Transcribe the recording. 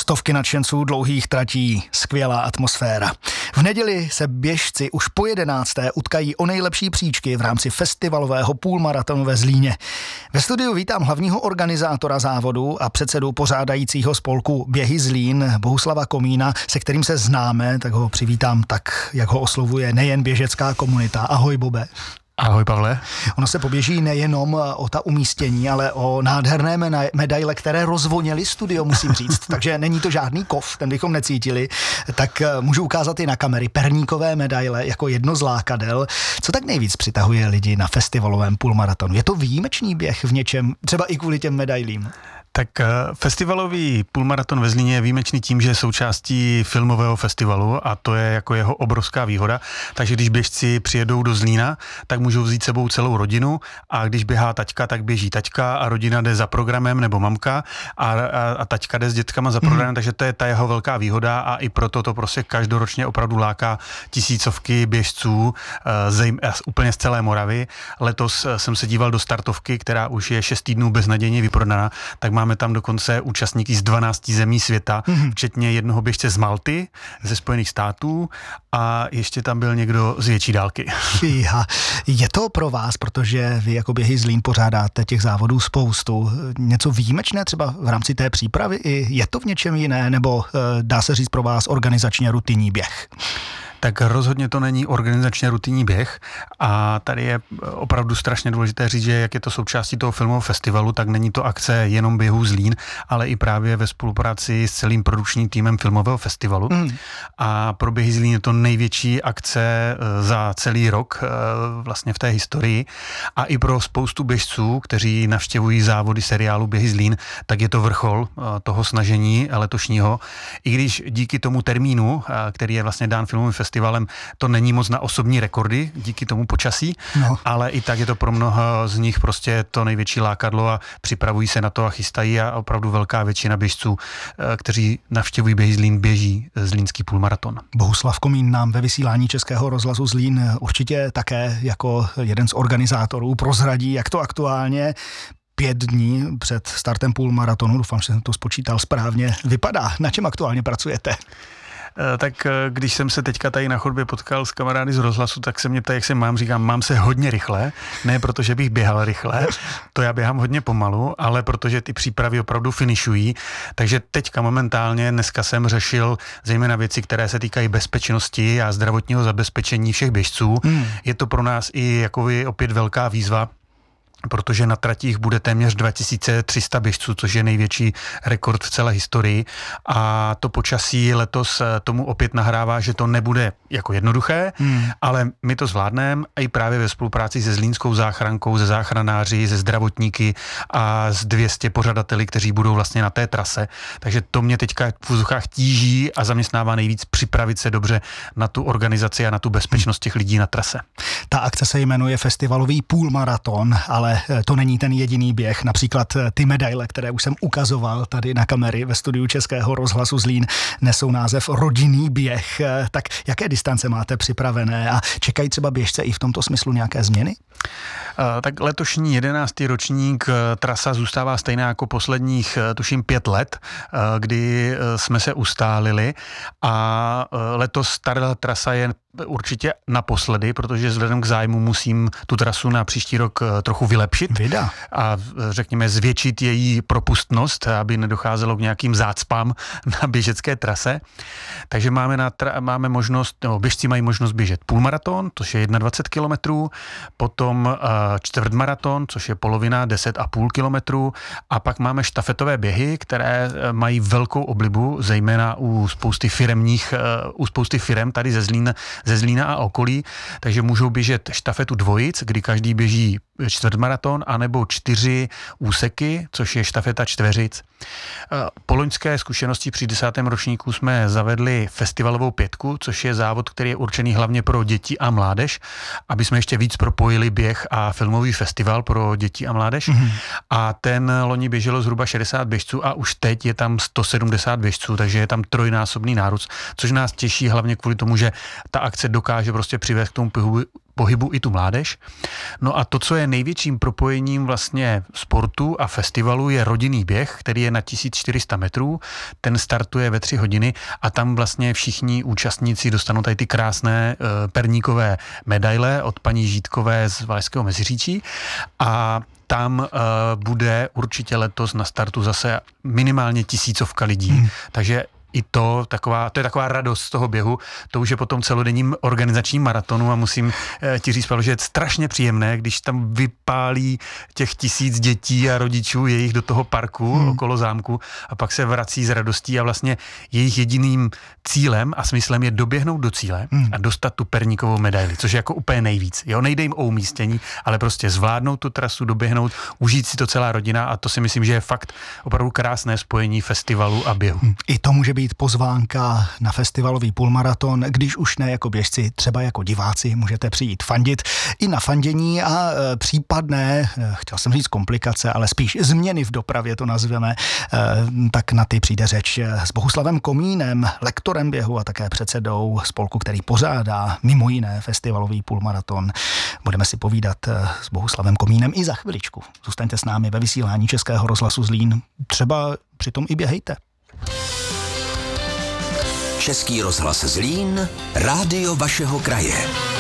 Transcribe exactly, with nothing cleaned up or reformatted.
Stovky nadšenců dlouhých tratí, skvělá atmosféra. V neděli se běžci už po jedenácté utkají o nejlepší příčky v rámci festivalového půlmaratonu ve Zlíně. Ve studiu vítám hlavního organizátora závodu a předsedu pořádajícího spolku Běhy Zlín Bohuslava Komína, se kterým se známe, tak ho přivítám tak, jak ho oslovuje nejen běžecká komunita. Ahoj, Bobe. Ahoj, Pavle. Ono se poběží nejenom o ta umístění, ale o nádherné medaile, které rozvoněly studio, musím říct. Takže není to žádný kov, ten bychom necítili. Tak můžu ukázat i na kamery perníkové medaile jako jedno z lákadel. Co tak nejvíc přitahuje lidi na festivalovém půlmaratonu? Je to výjimečný běh v něčem, třeba i kvůli těm medailím? Tak festivalový půlmaraton ve Zlíně je výjimečný tím, že je součástí filmového festivalu a to je jako jeho obrovská výhoda. Takže když běžci přijedou do Zlína, tak můžou vzít sebou celou rodinu a když běhá taťka, tak běží taťka a rodina jde za programem nebo mamka a, a, a taťka jde s dětkama za programem, mm. takže to je ta jeho velká výhoda a i proto to prostě každoročně opravdu láká tisícovky běžců zejm, úplně z celé Moravy. Letos jsem se díval do startovky, která už je šest týdnů beznadějně vyprodaná, tak máme tam dokonce účastníky z dvanácti zemí světa, mm-hmm. včetně jednoho běžce z Malty, ze Spojených států a ještě tam byl někdo z větší dálky. Fíha. Je to pro vás, protože vy jako Běhy Zlín pořádáte těch závodů spoustu, něco výjimečné třeba v rámci té přípravy? I je to v něčem jiné, nebo dá se říct pro vás organizačně rutinní běh? Tak rozhodně to není organizačně rutinní běh a tady je opravdu strašně důležité říct, že jak je to součástí toho filmového festivalu, tak není to akce jenom Běhů Zlín, ale i právě ve spolupráci s celým produkčním týmem filmového festivalu. Mm. A pro Běhy Zlín je to největší akce za celý rok vlastně v té historii a i pro spoustu běžců, kteří navštěvují závody seriálu Běhy Zlín, tak je to vrchol toho snažení letošního. I když díky tomu termínu, který je vlastně dán filmovým festivalem, festivalem, to není moc na osobní rekordy díky tomu počasí, no. ale i tak je to pro mnoho z nich prostě to největší lákadlo a připravují se na to a chystají a opravdu velká většina běžců, kteří navštěvují Běhy Zlín, běží zlínský půlmaraton. Bohuslav Komín nám ve vysílání Českého rozhlasu Zlín určitě také jako jeden z organizátorů prozradí, jak to aktuálně pět dní před startem půlmaratonu, doufám, že jsem to spočítal správně, vypadá. Na čem aktuálně pracujete? Tak když jsem se teďka tady na chodbě potkal s kamarády z rozhlasu, tak se mě ptají, jak se mám, říkám, mám se hodně rychle, ne protože bych běhal rychle, to já běhám hodně pomalu, ale protože ty přípravy opravdu finišují, takže teďka momentálně dneska jsem řešil zejména věci, které se týkají bezpečnosti a zdravotního zabezpečení všech běžců. Hmm. Je to pro nás i jakoby opět velká výzva, protože na tratích bude téměř dva tisíce tři sta běžců, což je největší rekord v celé historii a to počasí letos tomu opět nahrává, že to nebude jako jednoduché, hmm. ale my to zvládneme a i právě ve spolupráci se Zlínskou záchrankou, se záchranáři, se zdravotníky a s dvěma sty pořadateli, kteří budou vlastně na té trase, takže to mě teďka v úzkách tíží a zaměstnává nejvíc připravit se dobře na tu organizaci a na tu bezpečnost těch lidí na trase. Ta akce se jmenuje Festivalový půlmaraton, ale to není ten jediný běh. Například ty medaile, které už jsem ukazoval tady na kamery ve studiu Českého rozhlasu Zlín, nesou název Rodinný běh. Tak jaké distance máte připravené a čekají třeba běžce i v tomto smyslu nějaké změny? Tak letošní jedenáctý ročník trasa zůstává stejná jako posledních, tuším, pět let, kdy jsme se ustálili a letos ta trasa je určitě naposledy, protože vzhledem k zájmu musím tu trasu na příští rok trochu vylepšit Vida. a řekněme zvětšit její propustnost, aby nedocházelo k nějakým zácpám na běžecké trase. Takže máme, na tra- máme možnost, no, běžci mají možnost běžet půlmaraton, což je dvacet jedna kilometrů, potom uh, čtvrtmaraton, což je polovina, deset a půl kilometrů a pak máme štafetové běhy, které mají velkou oblibu, zejména u spousty firemních, uh, u spousty firem tady ze Zlína, ze Zlína a okolí, takže můžou běžet štafetu dvojic, kdy každý běží čtvrtmaraton, anebo čtyři úseky, což je štafeta čtveřic. Po loňské zkušenosti při desátém ročníku jsme zavedli festivalovou pětku, což je závod, který je určený hlavně pro děti a mládež, aby jsme ještě víc propojili běh a filmový festival pro děti a mládež. Mm-hmm. A ten loni běželo zhruba šedesát běžců a už teď je tam sto sedmdesát běžců, takže je tam trojnásobný nárůst, což nás těší hlavně kvůli tomu, že ta akce dokáže prostě přivést k tomu pohybu i tu mládež. No a to, co je největším propojením vlastně sportu a festivalu, je rodinný běh, který je na tisíc čtyři sta metrů. Ten startuje ve tři hodiny a tam vlastně všichni účastníci dostanou tady ty krásné uh, perníkové medaile od paní Žítkové z Valašského Meziříčí a tam uh, bude určitě letos na startu zase minimálně tisícovka lidí. Hmm. Takže i to, taková, to je taková radost z toho běhu, to už je potom celodenním organizačním maratonu a musím e, ti říct, Pavel, že je strašně příjemné, když tam vypálí těch tisíc dětí a rodičů jejich do toho parku hmm. okolo zámku a pak se vrací s radostí a vlastně jejich jediným cílem a smyslem je doběhnout do cíle hmm. a dostat tu perníkovou medaili, což je jako úplně nejvíc. Jo, nejde jim o umístění, ale prostě zvládnout tu trasu, doběhnout, užít si to celá rodina a to si myslím, že je fakt opravdu krásné spojení festivalu a běhu. Hmm. I to může být pozvánka na festivalový půlmaraton, když už ne jako běžci, třeba jako diváci můžete přijít fandit i na fandění a e, případné, e, chtěl jsem říct komplikace, ale spíš změny v dopravě to nazveme, e, tak na ty přijde řeč s Bohuslavem Komínem, lektorem běhu a také předsedou spolku, který pořádá mimo jiné festivalový půlmaraton. Budeme si povídat e, s Bohuslavem Komínem i za chviličku. Zůstaňte s námi ve vysílání Českého rozhlasu Zlín. Třeba přitom i běhejte. Český rozhlas Zlín, rádio vašeho kraje.